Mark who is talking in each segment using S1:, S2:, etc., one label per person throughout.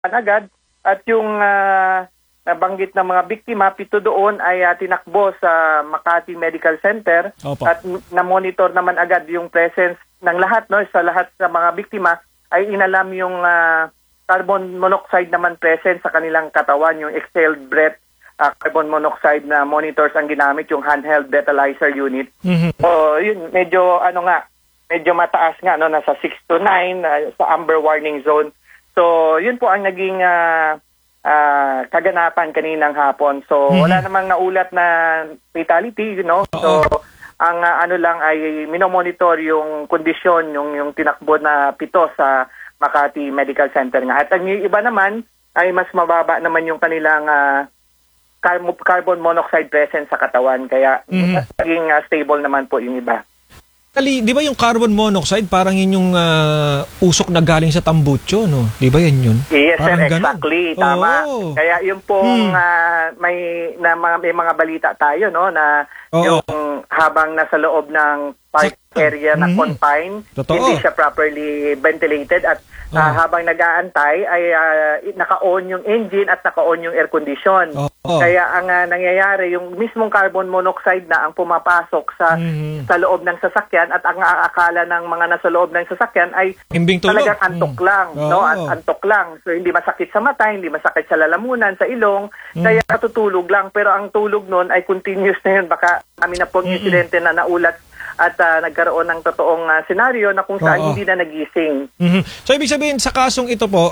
S1: agad at yung nabanggit na mga biktima, 7 doon ay tinakbo sa Makati Medical Center.
S2: Opo.
S1: At na-monitor naman agad yung presence ng lahat, no, sa lahat sa mga biktima ay inalam yung carbon monoxide naman present sa kanilang katawan, yung exhaled breath carbon monoxide na monitors ang ginamit, yung handheld breathalyzer unit. So yun, medyo mataas nga, no, nasa 6 to 9 sa amber warning zone. So yun po ang naging kaganapan kaninang hapon. So wala namang naulat na fatality, you know. So ang ano lang ay minomonitor yung kondisyon yung tinakbo na 7 sa Makati Medical Center nga. At ang iba naman ay mas mababa naman yung kanilang carbon monoxide present sa katawan, kaya naging stable naman po yung iba.
S2: Di ba yung carbon monoxide parang yun yung usok na galing sa tambucho, no? Di ba yun?
S1: Yes, sir,
S2: parang
S1: exactly. Tama. Kaya yung pong may mga balita tayo, no, na yung habang nasa loob ng park area na confined, hindi siya properly ventilated at habang nag-aantay ay naka-on yung engine at naka-on yung air condition. Kaya ang nangyayari, yung mismong carbon monoxide na ang pumapasok sa loob ng sasakyan at ang aakala ng mga nasa loob ng sasakyan ay talagang antok lang, no? Antok lang. So hindi masakit sa mata, hindi masakit sa lalamunan, sa ilong, kaya natutulog lang. Pero ang tulog nun ay continuous na yun. Baka kami na pong insidente na naulat at nagkaroon ng totoong senaryo na kung saan hindi na nagising.
S2: So ibig sabihin sa kasong ito po,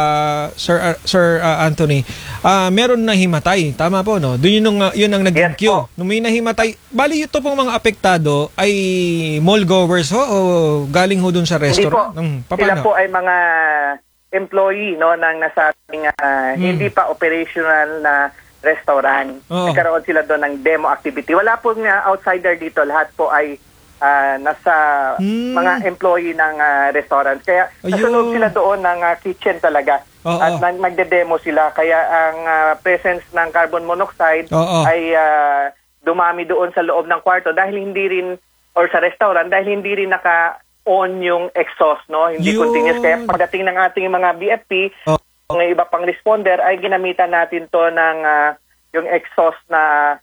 S2: Sir Anthony, meron na himatay, tama po, no? Doon yun ang naging cue. Nung may nahimatay, bali ito pong mga apektado ay mall goers ho o galing ho doon sa restaurant?
S1: Hindi po. Sila po ay mga employee, no, ng nasabing hindi pa operational na restaurant. Nagkaroon sila doon ng demo activity. Wala pong outsider dito. Lahat po ay nasa mga employee ng restaurant. Kaya nasunod sila doon ng kitchen talaga. At nagde-demo sila. Kaya ang presence ng carbon monoxide ay dumami doon sa loob ng kwarto dahil hindi rin, or sa restaurant, dahil hindi rin naka-on yung exhaust, no? Hindi continuous. Kaya pagdating ng ating mga BFP, ng iba pang responder, ay ginamitan natin to ng yung exhaust na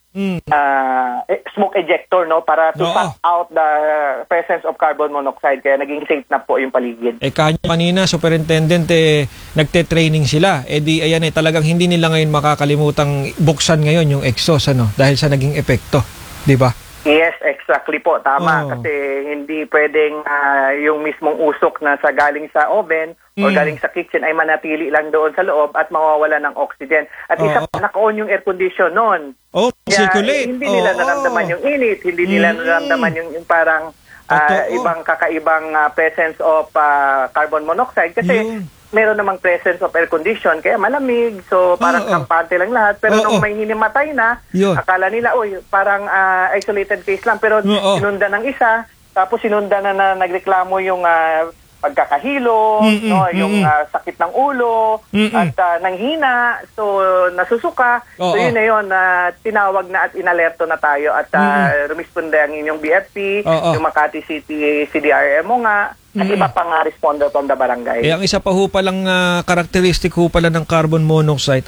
S1: smoke ejector, no, para to suck out the presence of carbon monoxide, kaya naging safe na po yung paligid.
S2: Kanina superintendent nagte-training sila. Di ayan talagang hindi nila ngayon makakalimutang buksan ngayon yung exhaust, ano, dahil sa naging epekto, di ba?
S1: Yes, exactly po. Tama. Kasi hindi pwedeng yung mismong usok na sa galing sa oven o galing sa kitchen ay manatili lang doon sa loob at mawawala ng oxygen. At isa pa, naka-on yung air condition noon.
S2: Circulate.
S1: Hindi nila naramdaman yung init, hindi nila naramdaman yung parang ibang kakaibang presence of carbon monoxide. Kasi meron namang presence of air condition, kaya malamig, so parang kampante lang lahat. Pero nung may hinimatay na, akala nila, parang isolated case lang. Pero sinundan ng isa, tapos sinundan na nagreklamo yung pagkakahilo, no, yung sakit ng ulo, at nanghina, so nasusuka. So yun na yun, tinawag na at inalerto na tayo at rumisponde ang inyong BFP, yung Makati City CDRMO nga, at iba pang responder from the barangay.
S2: Ang isa pa ho palang characteristic ho pala ng carbon monoxide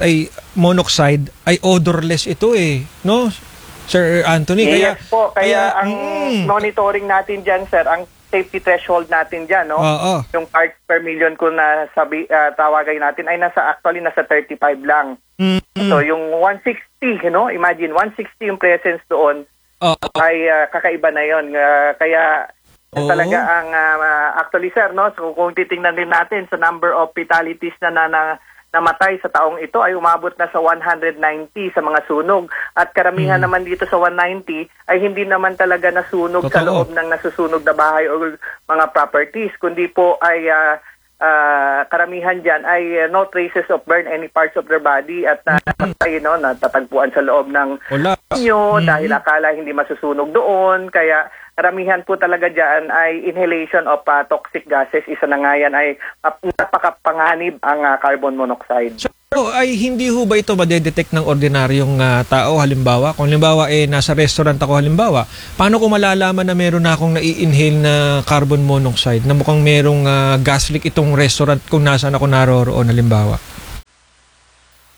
S2: ay odorless ito no? Sir Anthony.
S1: Yes po, kaya ang monitoring natin dyan, sir, ang safety threshold natin dyan, no? Yung parts per million kung tawagay natin ay nasa 35 lang. So yung 160, no? Imagine 160 yung presence doon ay kakaiba na yon. Kaya talaga ang actually, sir, no? So kung titingnan din natin sa number of fatalities na namatay sa taong ito ay umabot na sa 190 sa mga sunog. At karamihan naman dito sa 190 ay hindi naman talaga nasunog sa loob ng nasusunog na bahay o mga properties, kundi po ay karamihan dyan ay no traces of burn any parts of their body at natatagpuan sa loob ng inyo dahil akala hindi masusunog doon. Kaya karamihan po talaga dyan ay inhalation of toxic gases. Isa na nga yan ay napakapanganib ang carbon monoxide.
S2: So, ay hindi ho ba ito madedetect ng ordinaryong tao? Halimbawa, kung halimbawa nasa restaurant ako halimbawa, paano ko malalaman na meron na akong nai-inhale na carbon monoxide na mukhang merong gas leak itong restaurant kung nasaan ako naroroon halimbawa?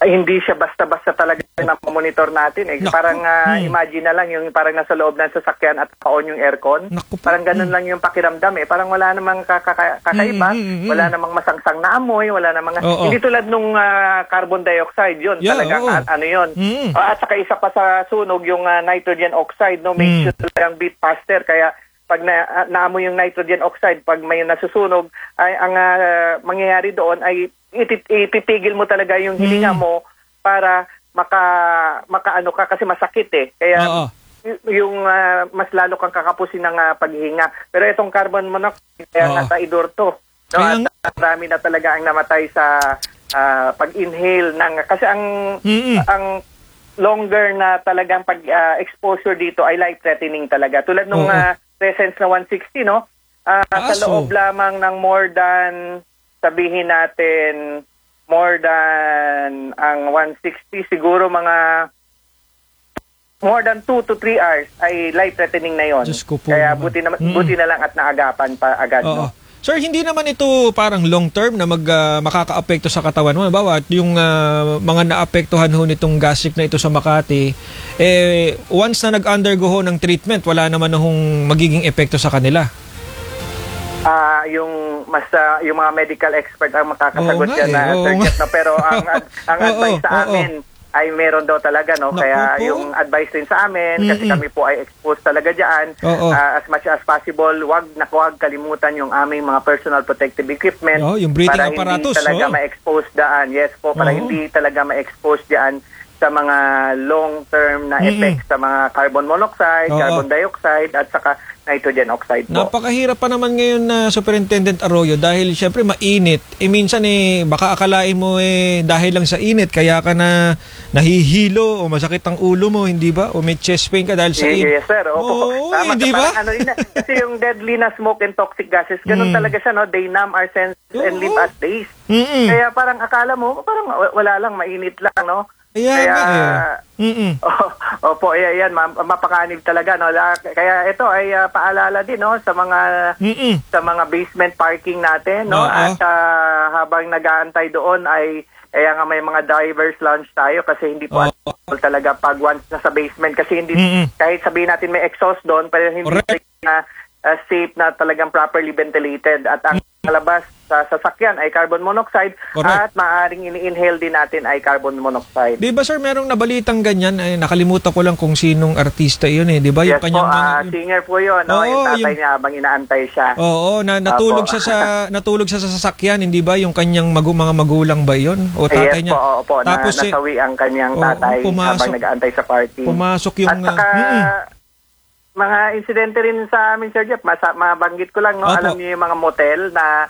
S1: Ay, hindi siya basta-basta talaga na monitor natin. Parang imagine na lang yung parang nasa loob ng sasakyan at on yung aircon. Parang ganun lang yung pakiramdam Parang wala namang kakaiba, wala namang masangsang na amoy, wala namang... Hindi tulad nung carbon dioxide yun. Talagang ano yun. At saka isa pa sa sunog, yung nitrogen oxide, no, makes you talagang beat faster. Kaya pag naamoy yung nitrogen oxide, pag may nasusunog, ay ang mangyayari doon ay ipipigil mo talaga yung hininga mo para makaano ka kasi masakit Kaya yung mas lalo kang kakapusin ng paghihinga. Pero itong carbon monoxide, kaya nasa idor to. No? At marami na talaga ang namatay sa pag-inhale ng kasi ang longer na talagang pag-exposure dito ay life-threatening talaga. Tulad nung presence na 160, no? Sa loob lamang ng more than, sabihin natin, more than ang 160, siguro mga more than 2 to 3 hours ay life-threatening na yon. Kaya buti na lang at naagapan pa agad. No?
S2: Sir, hindi naman ito parang long-term na makaka-apekto sa katawan mo. Bawa, yung mga naapektuhan ho nitong gastric na ito sa Makati, once na nag-undergo ho ng treatment, wala naman hong magiging epekto sa kanila.
S1: Yung mga medical expert ang makakasagot yan Sir Jeff, no? Pero ang advice sa amin ay meron daw talaga, no? Kaya yung advice din sa amin, kasi kami po ay exposed talaga dyan, as much as possible, wag kalimutan yung aming mga personal protective equipment
S2: yung breathing
S1: para
S2: apparatus,
S1: hindi talaga ma-expose dyan. Yes po, para hindi talaga ma-expose dyan sa mga long-term na effects sa mga carbon monoxide, carbon dioxide, at saka nitrogen oxide po.
S2: Napakahirap pa naman ngayon na Superintendent Arroyo dahil syempre mainit. Minsan baka akalain mo dahil lang sa init kaya ka na nahihilo o masakit ang ulo mo, hindi ba? O may chest pain ka dahil sa init.
S1: Yes, sir. Tama,
S2: hindi ba?
S1: Kasi yung deadly na smoke and toxic gases, ganun talaga siya, no? They numb our senses and live as days. Kaya parang akala mo, parang wala lang, mainit lang, no? Opo, yan, mapakanib talaga, no. Kaya ito ay paalala din, no, sa mga basement parking natin, no. At habang nag-aantay doon ay kaya nga may mga divers lounge tayo kasi hindi po talaga pag once na sa basement kasi hindi kahit sabihin natin may exhaust doon pero hindi safe na talagang properly ventilated at ang labas sa sasakyan ay carbon monoxide at maaaring ini-inhale din natin ay carbon monoxide.
S2: Di ba sir, merong nabalitang ganyan? Nakalimutan ko lang kung sinong artista yun Di ba?
S1: Yes yung kanyang, singer po yun. No? Yung tatay niya habang inaantay siya.
S2: Natulog siya sa sasakyan, hindi ba? Yung kanyang mga magulang ba yun? O tatay niya?
S1: Yes po. Tapos nasawi ang kanyang tatay habang nag-aantay sa party.
S2: Pumasok yung... At
S1: saka, mga insidente rin sa amin, Sir Jeff, mabanggit ko lang, no? Alam niyo yung mga motel na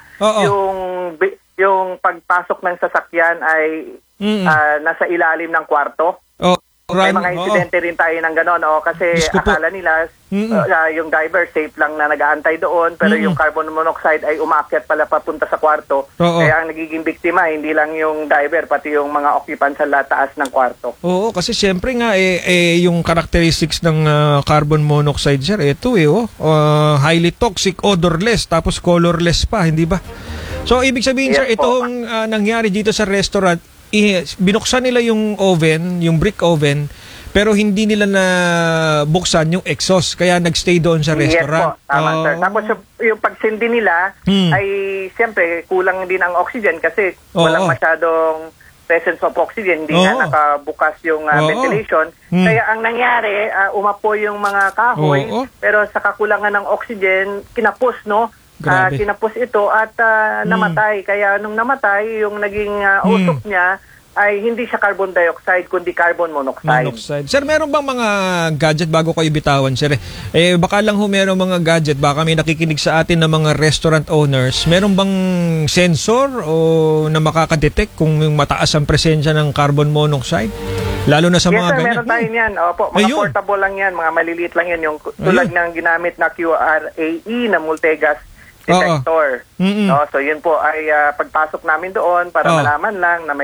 S1: yung pagpasok ng sasakyan ay nasa ilalim ng kwarto. May mga insidente rin tayo ng gano'n, kasi akala nila yung driver safe lang na nag-aantay doon, pero yung carbon monoxide ay umaakyat pala papunta sa kwarto. Kaya ang nagiging biktima, hindi lang yung driver, pati yung mga occupants sa taas ng kwarto.
S2: Oo, kasi siyempre nga, yung characteristics ng carbon monoxide, sir, ito highly toxic, odorless, tapos colorless pa, hindi ba? So, ibig sabihin, sir, itong nangyari dito sa restaurant, binuksan nila yung oven, yung brick oven, pero hindi nila na buksan yung exhaust, kaya nagstay doon sa restaurant.
S1: Yes po, tama sir. Tapos yung pagsindi nila ay siyempre kulang din ang oxygen kasi walang masyadong presence of oxygen, hindi na nakabukas yung ventilation. Kaya ang nangyari, umapoy yung mga kahoy, pero sa kakulangan ng oxygen, kinapos, no? Kinapos ito at namatay. Kaya nung namatay, yung naging usok niya ay hindi siya carbon dioxide kundi carbon monoxide.
S2: Sir, meron bang mga gadget bago kayo bitawan, sir? Baka lang meron mga gadget, baka may nakikinig sa atin ng mga restaurant owners. Meron bang sensor o na makakadetect kung mataas ang presensya ng carbon monoxide? Lalo na sa mga ganyan.
S1: Meron tayo niyan. Opo, mga portable lang yan, mga maliliit lang yan. Yung tulad ng ginamit na QRAE na multi-gas detector. So yun po ay pagpasok namin doon para malaman lang na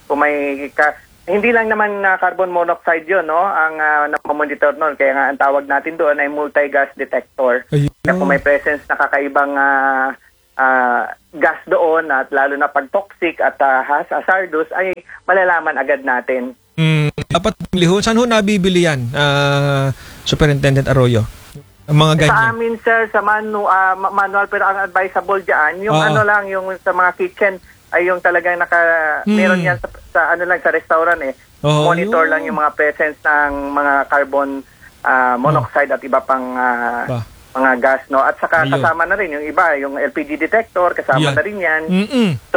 S1: hindi lang naman carbon monoxide yun, no, ang napamonitor noon. Kaya nga ang tawag natin doon ay multi-gas detector. Kaya kung may presence na kakaibang gas doon at lalo na pag toxic at hazardous ay malalaman agad natin.
S2: Dapat bilihon. Saan ho nabibili yan, Superintendent Arroyo? Ang mga ganyan.
S1: Sa amin, sir, sa manual, pero ang advisable dyan, yung lang, yung sa mga kitchen, ay yung talagang meron yan sa restaurant monitor lang yung mga presence ng mga carbon monoxide at iba pang mga gas, no? At saka kasama na rin yung iba, yung LPG detector, kasama na rin yan. So,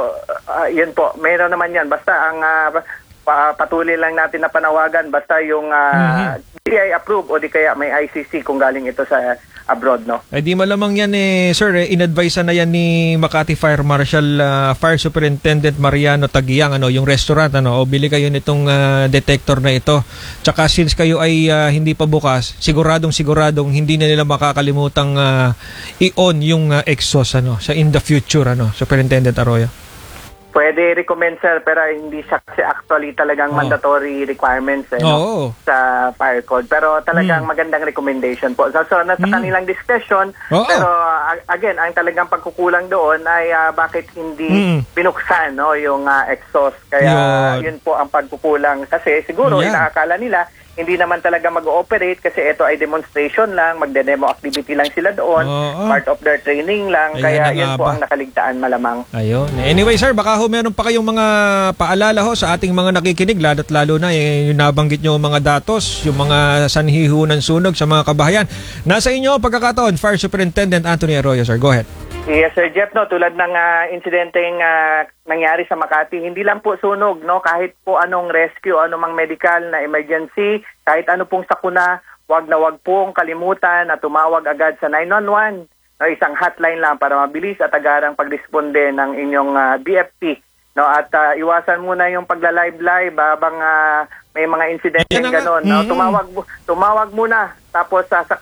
S1: yun po, meron naman yan. Basta ang patuloy lang natin na panawagan, basta yung DTI approve o di kaya may ICC kung galing ito sa abroad, no?
S2: Di malamang yan sir, in-advise na yan ni Makati Fire Marshal Fire Superintendent Mariano Tagiang, yung restaurant, o bili kayo nitong detector na ito. Tsaka since kayo ay hindi pa bukas, siguradong hindi na nila makakalimutang i-on yung exhaust sa in the future, Superintendent Arroyo.
S1: Pwede recommend, sir, pero hindi siya kasi actually talagang mandatory requirements sa fire code. Pero talagang magandang recommendation po. So nasa kanilang discretion, pero again, ang talagang pagkukulang doon ay bakit hindi binuksan yung exhaust. Kaya yun po ang pagkukulang. Kasi siguro inaakala nila hindi naman talaga mag-ooperate kasi ito ay demonstration lang, magde-demo activity lang sila doon, part of their training lang, kaya yun po ang nakaligtaan malamang.
S2: Ayun. Anyway, sir, baka meron pa kayong mga paalala sa ating mga nakikinig, lalo na yung nabanggit nyo mga datos, yung mga sanhiho ng sunog sa mga kabahayan. Nasa inyo pagkakataon, Fire Superintendent Anthony Arroyo, sir. Go ahead.
S1: Yes, Sir Jeff, tulad ng insidenteng nangyari sa Makati, hindi lang po sunog, kahit po anong rescue, anumang medical na emergency, kahit ano pong sakuna, wag pong kalimutan na tumawag agad sa 911, isang hotline lang para mabilis at agarang pagresponde ng inyong BFP. At iwasan muna yung pagla-live habang may mga insidente gano'n. Tumawag muna, tapos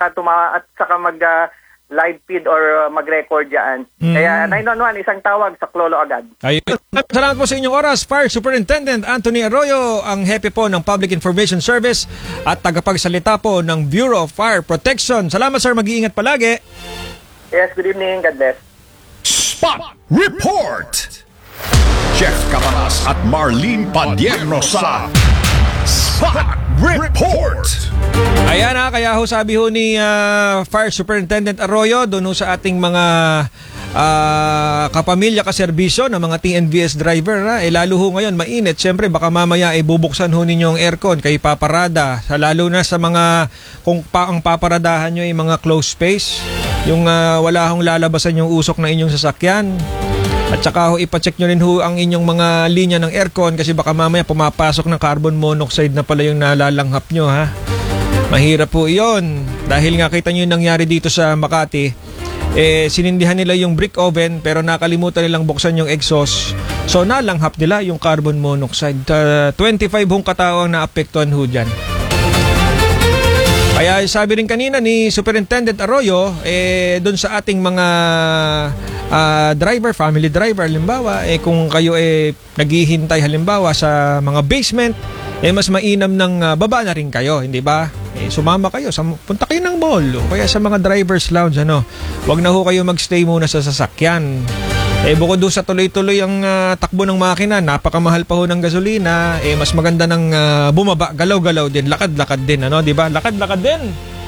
S1: saka mag live feed or mag-record dyan. Kaya 911, isang tawag sa Klolo agad.
S2: Ayun. Salamat po sa inyong oras, Fire Superintendent Anthony Arroyo, ang hepe po ng Public Information Service at tagapagsalita po ng Bureau of Fire Protection. Salamat, sir. Mag-iingat palagi.
S1: Yes, good evening. God bless.
S3: Spot Report! Jeff Cabanas at Marlene Padierno sa Spot Report!
S2: Ayan kaya sabi ni Fire Superintendent Arroyo doon sa ating mga kapamilya kaserbisyo ng mga TNVS driver lalo ngayon mainit, siyempre baka mamaya bubuksan ninyo ang aircon kay paparada, lalo na sa mga kung ang paparadahan nyo ay mga close space, yung wala lalabasan yung usok na inyong sasakyan. At saka ipacheck nyo rin ang inyong mga linya ng aircon kasi baka mamaya pumapasok ng carbon monoxide na pala yung nalalanghap nyo Mahirap po iyon. Dahil nga kita nyo yung nangyari dito sa Makati, sinindihan nila yung brick oven pero nakalimutan nilang buksan yung exhaust. So nalanghap nila yung carbon monoxide. 25 katao ang naapektuhan dyan. Kaya sabi rin kanina ni Superintendent Arroyo, doon sa ating mga driver, family driver, halimbawa, kung kayo naghihintay halimbawa sa mga basement, mas mainam ng baba na rin kayo, hindi ba? Sumama kayo, punta kayo ng mall, o kaya sa mga driver's lounge, Huwag na kayo magstay muna sa sasakyan. Bukod doon sa tuloy-tuloy ang takbo ng makina, napakamahal pa ng gasolina, mas maganda ng bumaba, galaw-galaw din, lakad-lakad din, di ba? Lakad-lakad din.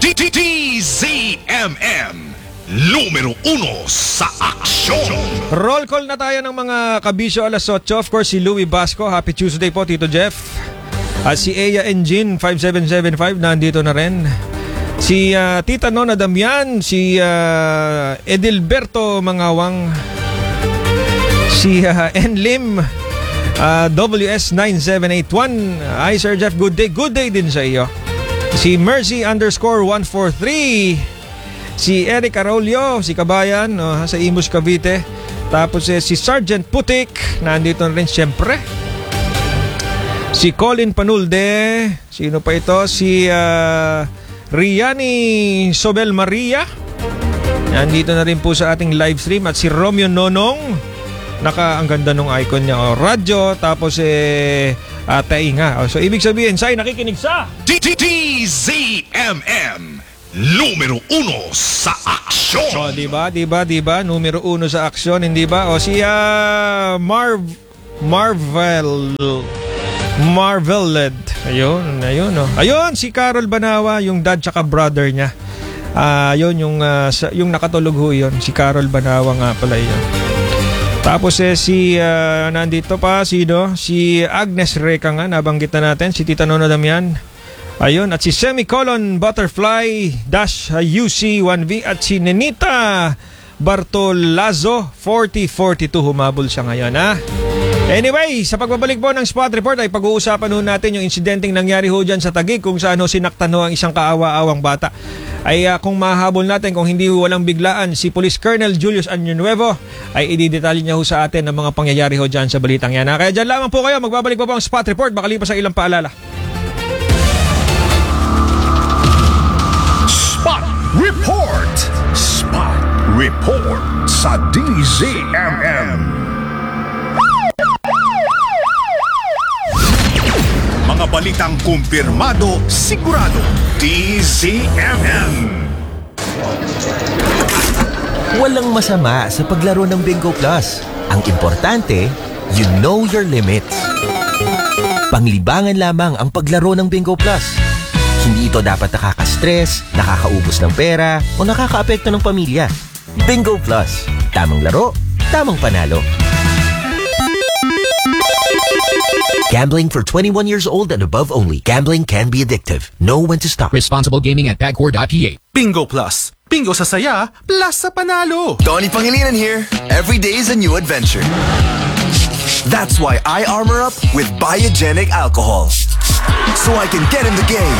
S3: TZMM, numero 1 sa aksyon.
S2: Roll call na tayo ng mga kabisyo alas 8. Of course, si Louie Basco. Happy Tuesday po, Tito Jeff. At si Eya Engine 5775 nandito na rin. Si Tita Nona Damian, si Edilberto Mangawang, si Enlim WS9781. Hi Sir Jeff, good day. Good day din sa iyo. Si Mercy_143, si Eric Arolio, si Kabayan sa Imus Cavite. Tapos si Sergeant Putik nandito na rin siyempre. Si Colin Panulde, sino pa ito? Si Riani Sobel Maria, nandito na rin po sa ating live stream. At si Romeo Nonong, ang ganda nung icon niya, radyo, tapos tainga. So ibig sabihin, say nakikinig sa
S3: TZMM, numero 1 sa aksyon.
S2: So, di ba? Numero 1 sa aksyon, hindi ba? O si Marveled. Ayun. Ayun, si Carol Banawa, yung dad tsaka brother niya. Yun, yung nakatulog ho yun. Si Carol Banawa nga pala yun. Tapos nandito pa, sino? Si Agnes Reca nga, nabanggit na natin. Si Tita Nono Damian. Ayun, at si Semicolon Butterfly Dash UC1V at si Nenita Bartolazo 4042. Humabol siya ngayon, ha? Anyway, sa pagbabalik po ng Spot Report ay pag-uusapan ho natin yung insidenteng nangyari ho dyan sa Taguig kung saan ho sinaktan ho ang isang kaawa-awang bata. Ay kung mahabol natin, kung hindi ho walang biglaan, si Police Colonel Julius Año-Nuevo ay ididetalye niya ho sa atin ng mga pangyayari ho dyan sa balitang yan. Kaya dyan lamang po kayo, magbabalik po ang Spot Report makalipas ang ilang paalala.
S3: Spot Report! Spot Report sa DZMM. Mga balitang kumpirmado, sigurado, DZMM.
S4: Walang masama sa paglaro ng Bingo Plus. Ang importante, you know your limits. Panglibangan lamang ang paglaro ng Bingo Plus. Hindi ito dapat nakaka-stress, nakakaubos ng pera, o nakakaapekto ng pamilya. Bingo Plus. Tamang laro, tamang panalo. Gambling for 21 years old and above only. Gambling can be addictive. Know when to stop.
S5: Responsible gaming at Bagcore.ph.
S6: Bingo Plus. Bingo sa saya, plus sa panalo.
S7: Donnie Pangilinan here. Every day is a new adventure. That's why I armor up with Biogenic alcohol. So I can get in the game.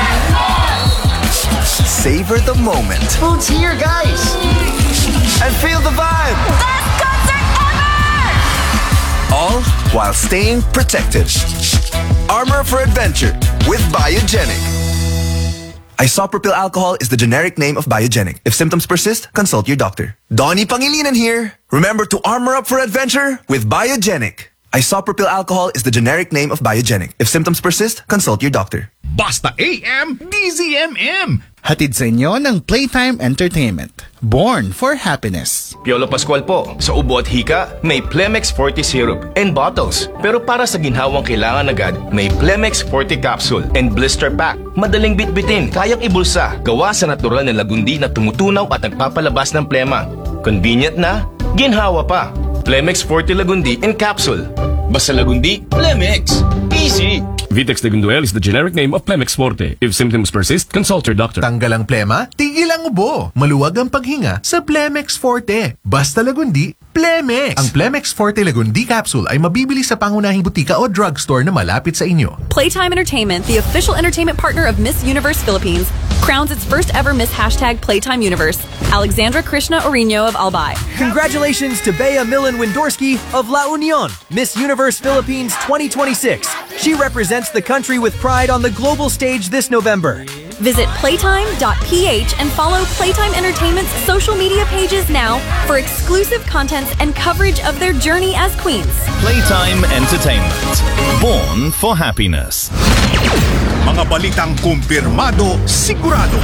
S7: Savor the moment.
S8: Food's here, guys.
S7: And feel the vibe.
S8: Best concert ever!
S7: All while staying protected. Armor for adventure with Biogenic. Isopropyl alcohol is the generic name of Biogenic. If symptoms persist, consult your doctor. Donnie Pangilinan here. Remember to armor up for adventure with Biogenic. Isopropyl alcohol is the generic name of Biogenic. If symptoms persist, consult your doctor.
S3: Basta AM, DZMM.
S6: Hatid sa inyo ng Playtime Entertainment. Born for happiness.
S9: Piolo Pascual po. Sa ubo at hika, may Plemex Forte Syrup and bottles. Pero para sa ginhawang kailangan agad, may Plemex Forte Capsule and Blister Pack. Madaling bitbitin, kayang ibulsa. Gawa sa natural na lagundi na tumutunaw at nagpapalabas ng plema. Convenient na, ginhawa pa. Plemex Forte Lagundi in Capsule. Basta Lagundi, Plemex. Easy!
S10: Vitex Legunduel is the generic name of Plemex Forte. If symptoms persist, consult your doctor.
S11: Tanggal ang plema, tigil ang ubo. Maluwag ang paghinga sa Plemex Forte. Basta Lagundi, Plemex. Ang Plemex Forte Lagundi Capsule ay mabibili sa pangunahing butika o drugstore na malapit sa inyo.
S12: Playtime Entertainment, the official entertainment partner of Miss Universe Philippines, crowns its first ever Miss #Playtime Universe, Alexandra Krishna Orino of Albay.
S13: Congratulations to Bea Millen Windorski of La Union, Miss Universe Philippines 2026. She represents the country with pride on the global stage this November.
S12: Visit playtime.ph and follow Playtime Entertainment's social media pages now for exclusive contents and coverage of their journey as queens.
S14: Playtime Entertainment. Born for happiness.
S3: Mga balitang kumpirmado, sigurado,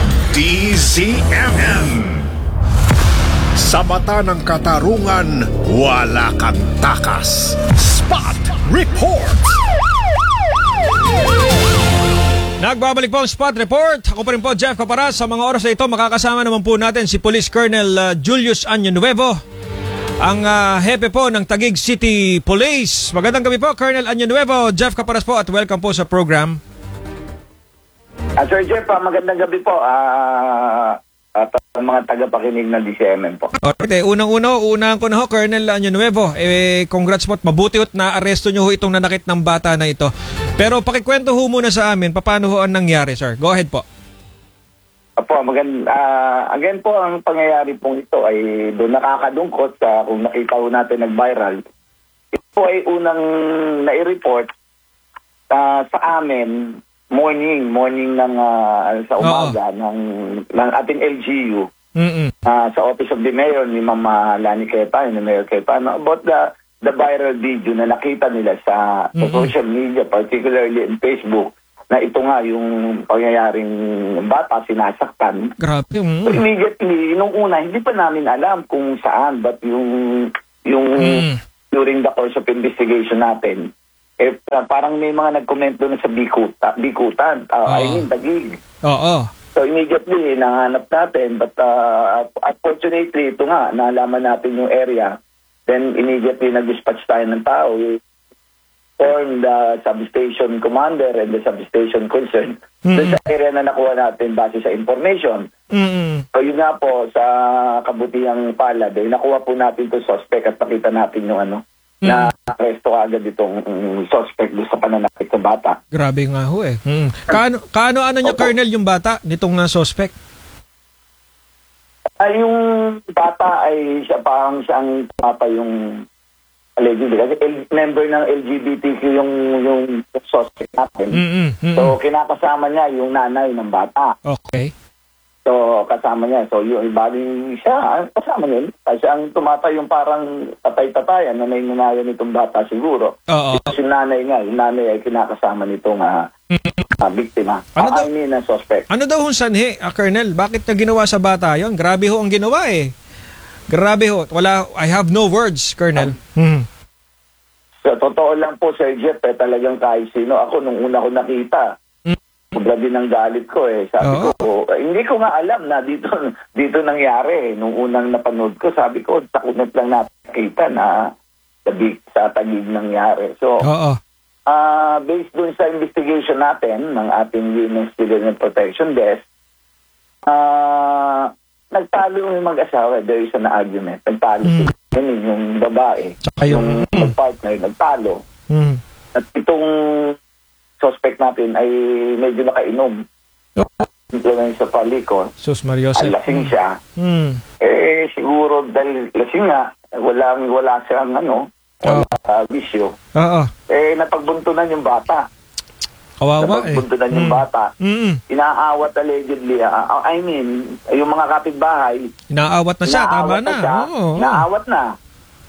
S3: DZMM. Sa mata ng katarungan, wala kang takas. Spot Report!
S2: Nagbabalik po ang Spot Report. Ako pa rin po, Jeff Caparas. Sa mga oras na ito, makakasama naman po natin si Police Colonel Julius Año-Nuevo, ang hepe po ng Taguig City Police. Magandang gabi po, Colonel Año-Nuevo. Jeff Caparas po at welcome po sa program.
S1: Sir Jeff, magandang gabi po. At mga tagapakinig ng DCMM po.
S2: Okay, unang-unahan ko na ho, Colonel Año-Nuevo. Congrats po at mabuti at na-aresto nyo ho itong nanakit ng bata na ito. Pero pakikwento ho muna sa amin, paano ho ang nangyari, sir? Go ahead po.
S1: Apo, again po, ang pangyayari pong ito ay doon nakakadungkot kung nakita ho natin nag-viral. Ito po ay unang nai-report sa amin morning ng sa umaga ng ating LGU sa Office of the Mayor ni Mama Lani Cayetano, ni Mayor Cayetano, about the viral video na nakita nila sa social media, particularly in Facebook,
S15: na ito nga yung pangyayaring bata sinasaktan.
S2: Grabe.
S15: So immediately, nung una, hindi pa namin alam kung saan, but yung during the course of investigation natin, parang may mga nag-comment doon sa Bikutan. I mean, Taguig.
S2: Oo.
S15: So immediately, nahanap natin, but unfortunately, ito nga, nalaman natin yung area, then immediately nag-dispatch tayo ng tao, form the substation commander and the substation concerned doon sa area na nakuha natin base sa information. So yun nga po, sa kabutihang palad, nakuha po natin itong suspect at nakita natin yung na aresto agad itong suspect doon sa pananakit ng bata.
S2: Grabe nga ho eh. Kaano niya, Colonel, yung bata nitong suspect?
S15: Yung bata ay siyang papa yung allegedly. Kasi member ng LGBTQ yung suspect natin. So, kinakasama niya yung nanay ng bata.
S2: Okay.
S15: So, kasama niya. So, yung ibaging siya, kasama niya. Kasi ang tumatay yung parang tatay-tatayan na nanay nitong bata siguro. Kasi yung nanay ay kinakasama nitong biktima. Na suspect. Ano daw
S2: yung sanhi, Colonel? Bakit na ginawa sa bata yun? Grabe ho ang ginawa eh. Grabe ho. I have no words, Colonel.
S15: So, totoo lang po, Sir Jeff, talagang kahit sino. Ako, nung una ko nakita, sobra din ang galit ko eh. Sabi ko, hindi ko nga alam na dito nangyari. Nung unang napanood ko, sabi ko, takunat lang nakita na sa Taguig nangyari. So, based dun sa investigation natin ng ating Women's Children and Protection Desk, nagtalo yung mag-asawa. There is an argument. Nagtalo sila. Yung babae. Yung partner, nagtalo. At itong suspect natin ay medyo nakainom. Influence sa paliko.
S2: Sus Mariose.
S15: Lasing siya. Siguro dahil lasing nga, wala siyang bisyo. Napagbuntunan yung bata.
S2: Kawawa
S15: napagbuntunan yung bata. Inaawat allegedly. I mean, yung mga kapitbahay.
S2: Inaawat na siya, tama na.
S15: Inaawat na.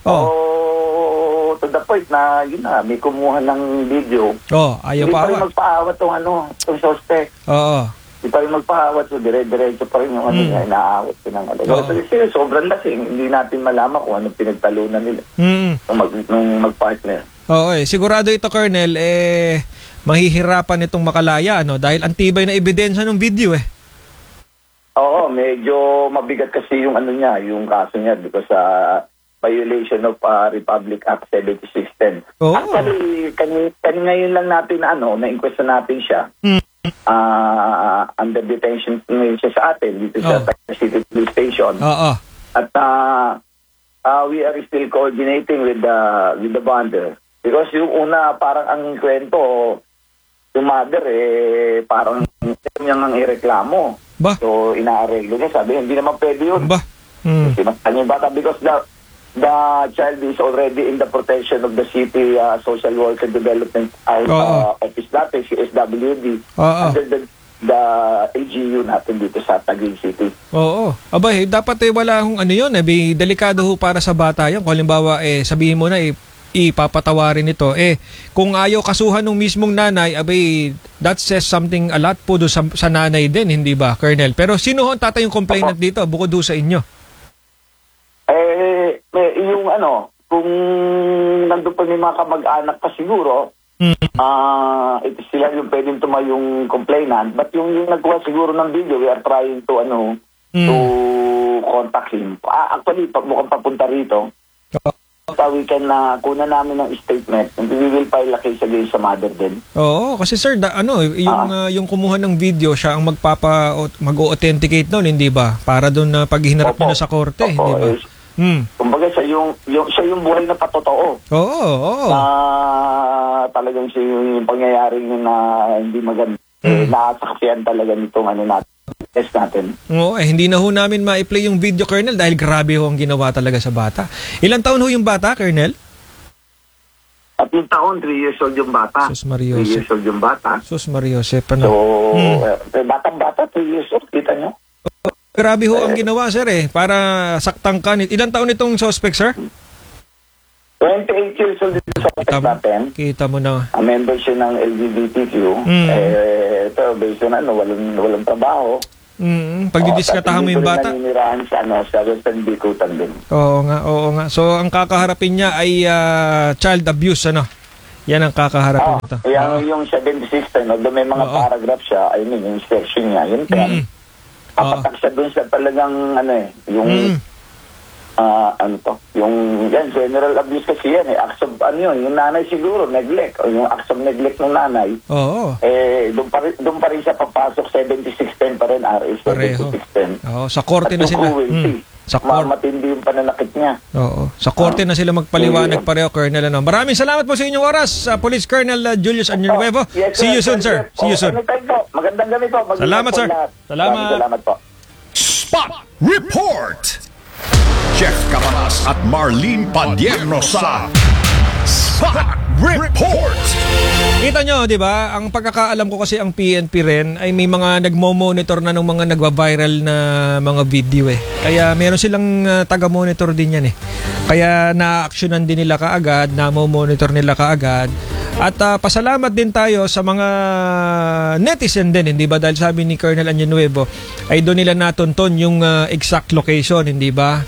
S15: To the point na, yun na, may kumuha ng video.
S2: Ayaw pa
S15: rin magpaawat itong suspect. Hindi pa rin magpaawat. So, dire-diretso pa rin yung inaawat ko ng sobrang lasing. Hindi natin malaman kung anong pinagtalunan nila. Nung mag-partner.
S2: Sigurado ito, Colonel, mahihirapan itong makalaya, dahil ang tibay na ebidensya ng video
S15: Oo, medyo mabigat kasi yung yung kaso niya because violation of Republic Act 7610. Actually, ngayon lang natin na-inquest natin siya. Under detention ngayon siya sa atin dito sa City Police Station. At we are still coordinating with the bonder. Because yung una, parang ang kwento, yung mother, parang niyang ang ireklamo. So, inaarelo niya. Sabi, hindi naman pwede yun. Sinaktan yung bata because the child is already in the protection of the city Social Worker Development Office natin, CSWD, under the AGU natin dito sa Taguig City.
S2: Dapat wala hong delikado ho para sa bata yan. Kung halimbawa, sabihin mo na, ipapatawarin ito. Kung ayaw kasuhan ng mismong nanay, that says something a lot po doon sa nanay din, hindi ba, Colonel? Pero sino ho ang tatay yung complainant dito, bukod doon sa inyo?
S15: Yung kung nandun pa may mga kamag-anak pa siguro, ito sila yung pwedeng tumayong complainant. But yung nagkuha siguro ng video, we are trying to to contact him. Actually, mukhang papunta rito. We can kuna namin ng statement and we will file a case against sa mother din.
S2: Kasi sir, yung kumuha ng video, siya ang mag-authenticate noon, hindi ba? Para doon na paghihinarap nyo na sa korte, hindi ba?
S15: Kumbaga siya yung buhay na patotoo. Talagang siya yung pangyayaring na hindi maganda. Nakasaksiyan talaga nitong natin.
S2: Hindi na ho namin ma-play yung video, Colonel, dahil grabe ho ang ginawa talaga sa bata. Ilang taon ho yung bata, Colonel?
S15: 3 taon, 3 years old yung bata. 3 years old yung bata.
S2: Sus Mariose.
S15: So, batang-bata, 3 years old, kita nyo?
S2: Grabe ho ang ginawa, sir, para saktan ka. Ilang taon itong suspect, sir?
S15: 28 years old dito sa office natin.
S2: Kita mo na.
S15: Ang member siya ng LGBTQ. Ito, based on walang trabaho.
S2: Pagdidiskatahan mo yung bata.
S15: Naninirahan sa Western Bicutan din.
S2: Oo nga. So, ang kakaharapin niya ay child abuse, ano? Yan ang kakaharapin nito.
S15: Yung 76, doon may mga paragraph siya, yung section niya, yung 10. Kapatak siya doon sa talagang, yung general abuse kasi yan, acts of, yung nanay siguro, neglect, o yung acts of neglect ng nanay. Doon pa rin siya papasok, 7610 pa rin, RS 7610.
S2: Sa korte na sila.
S15: Matindi yung pananakit niya.
S2: Sa korte na sila magpaliwanag pareho, Colonel. Maraming salamat po sa inyong oras, Police Colonel Julius Año-Nuevo. See you soon, sir. See you soon.
S15: Magandang gabi po.
S2: Salamat, sir.
S15: Salamat po.
S3: Spot Report! Jeff Cabanas at Marlene Padierno sa Spot Report!
S2: Kita nyo, di ba? Ang pagkakaalam ko kasi ang PNP rin ay may mga nagmo-monitor na ng mga nagwa-viral na mga video eh. Kaya meron silang taga-monitor din yan eh. Kaya na-actionan din nila kaagad, na-monitor nila kaagad. At pasalamat din tayo sa mga netizen din, hindi ba? Dahil sabi ni Colonel Año-Nuevo ay doon nila natunton yung exact location, hindi ba?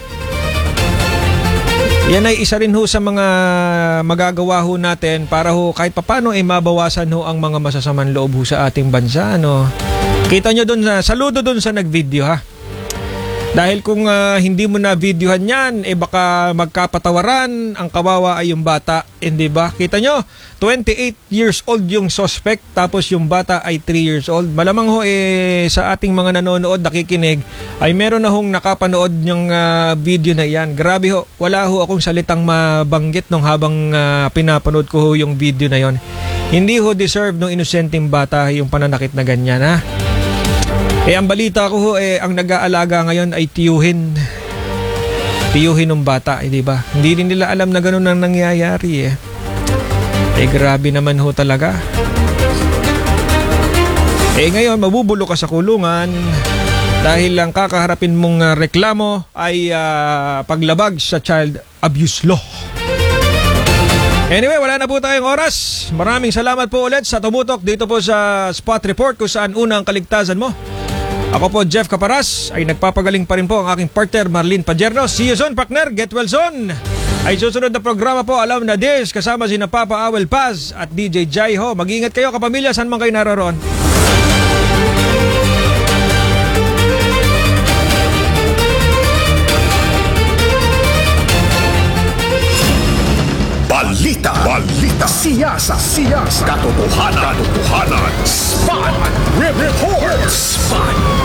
S2: Yan ay isa rin ho sa mga magagawa ho natin para ho kahit papano ay mabawasan ho ang mga masasamang loob ho sa ating bansa. Kita nyo doon, saludo doon sa nag-video ha. Dahil kung hindi mo na videohan yan, baka magkapatawaran, ang kawawa ay yung bata, hindi ba? Kita nyo, 28 years old yung suspect, tapos yung bata ay 3 years old. Malamang ho sa ating mga nanonood, nakikinig, ay meron na hong nakapanood yung video na yan. Grabe ho, wala ho akong salitang mabanggit nung habang pinapanood ko ho yung video na yon. Hindi ho deserve ng inosenteng bata yung pananakit na ganyan ha. Ang balita ko ho, ang nag-aalaga ngayon ay tiyuhin ng bata, di ba? Hindi rin nila alam na ganun ang nangyayari grabe naman ho talaga. Ngayon, mabubulo ka sa kulungan dahil ang kakaharapin mong reklamo ay paglabag sa child abuse law. Anyway, wala na po tayong oras. Maraming salamat po ulit sa tumutok dito po sa Spot Report kung saan una ang kaligtasan mo. Ako po, Jeff Caparas, ay nagpapagaling pa rin po ang aking partner, Marlene Padierno. See you soon, partner. Get well soon. Ay susunod na programa po, Alam na This, kasama si Papa Awel Paz at DJ Jai Ho. Mag-iingat kayo, kapamilya, saan man kayo naroon.
S3: Balita. Siyasa. Katotohanan. Spot Report.